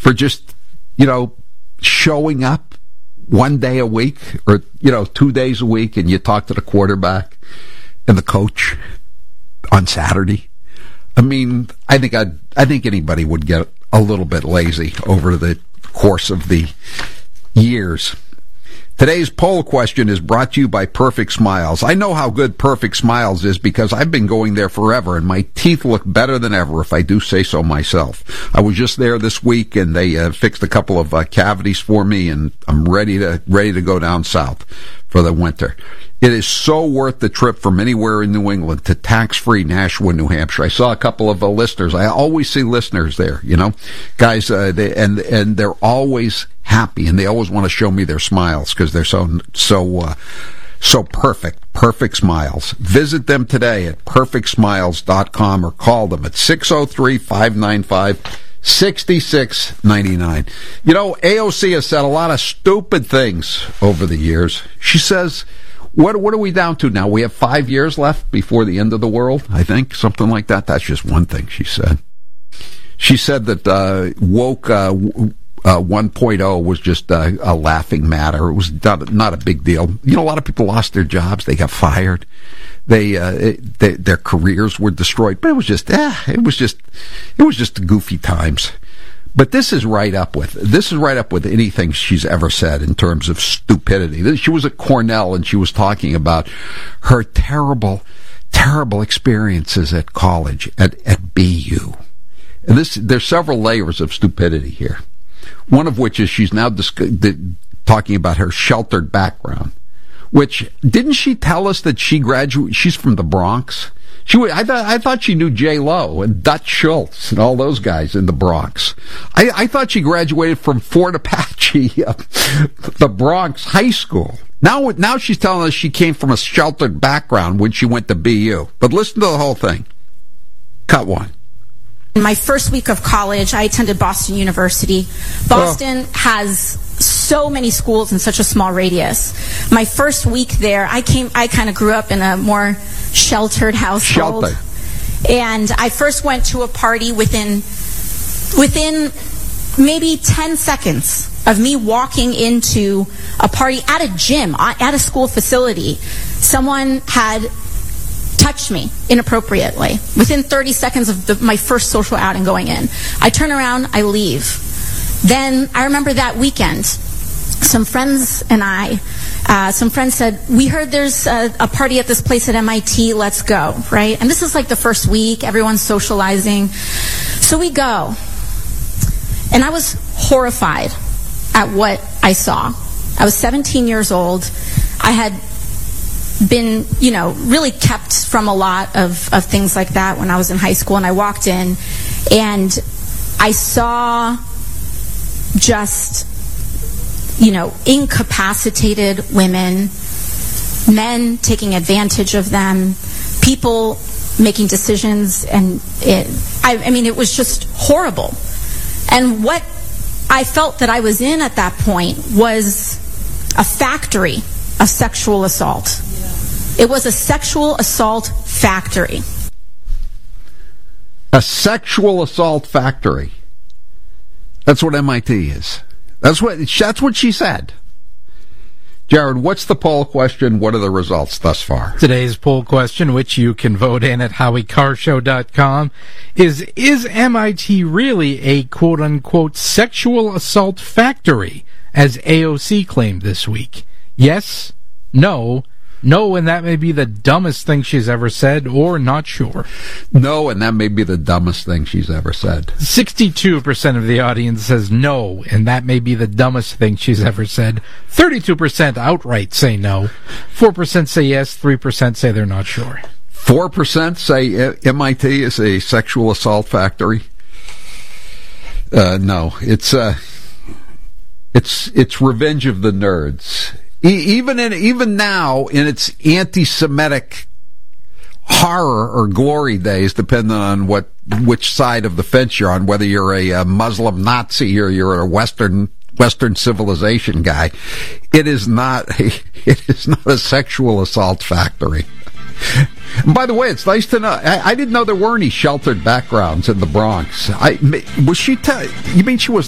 for just, showing up one day a week or, 2 days a week, and you talk to the quarterback and the coach on Saturday. I mean, I think anybody would get a little bit lazy over the course of the years. Today's poll question is brought to you by Perfect Smiles. I know how good Perfect Smiles is because I've been going there forever, and my teeth look better than ever, if I do say so myself. I was just there this week, and they fixed a couple of cavities for me, and I'm ready to go down south for the winter. It is so worth the trip from anywhere in New England to tax-free Nashua, New Hampshire. I saw a couple of listeners. I always see listeners there, guys, they're always happy, and they always want to show me their smiles because they're so perfect. Perfect Smiles. Visit them today at perfectsmiles.com or call them at 603-595-6699. AOC has said a lot of stupid things over the years. She says, what are we down to now? We have 5 years left before the end of the world, I think, something like that. That's just one thing she said. She said that woke 1.0 was just a laughing matter. It was not a big deal. A lot of people lost their jobs. They got fired. Their careers were destroyed. But it was just goofy times. But this is right up with anything she's ever said in terms of stupidity. She was at Cornell, and she was talking about her terrible experiences at college at BU. And there's several layers of stupidity here. One of which is she's now talking about her sheltered background. Which, didn't she tell us that she's from the Bronx? I thought she knew J-Lo and Dutch Schultz and all those guys in the Bronx. I thought she graduated from Fort Apache, the Bronx High School. Now she's telling us she came from a sheltered background when she went to BU. But listen to the whole thing. Cut one. In my first week of college, I attended Boston University. Boston has so many schools in such a small radius. My first week there, I kind of grew up in a more sheltered household. And I first went to a party within maybe 10 seconds of me walking into a party at a gym, at a school facility. Someone had touched me inappropriately within 30 seconds of my first social outing going in. I turn around, I leave. Then I remember that weekend, some friends said, we heard there's a party at this place at MIT, let's go, right? And this is like the first week, everyone's socializing. So we go. And I was horrified at what I saw. I was 17 years old. I had been, really kept from a lot of things like that when I was in high school. And I walked in and I saw just, incapacitated women, men taking advantage of them, people making decisions. And it was just horrible. And what I felt that I was in at that point was a factory of sexual assault. It was a sexual assault factory. A sexual assault factory. That's what MIT is. That's what she said. Jared, what's the poll question? What are the results thus far? Today's poll question, which you can vote in at HowieCarShow.com, is MIT really a quote-unquote sexual assault factory, as AOC claimed this week? Yes, no, and that may be the dumbest thing she's ever said, or not sure. No, and that may be the dumbest thing she's ever said. 62% of the audience says no, and that may be the dumbest thing she's ever said. 32% outright say no. 4% say yes, 3% say they're not sure. 4% say MIT is a sexual assault factory. No, it's Revenge of the Nerds. Even now, in its anti-Semitic horror or glory days, depending on which side of the fence you're on, whether you're a Muslim Nazi or you're a Western civilization guy, it is not a sexual assault factory. And by the way, it's nice to know. I didn't know there were any sheltered backgrounds in the Bronx. You mean she was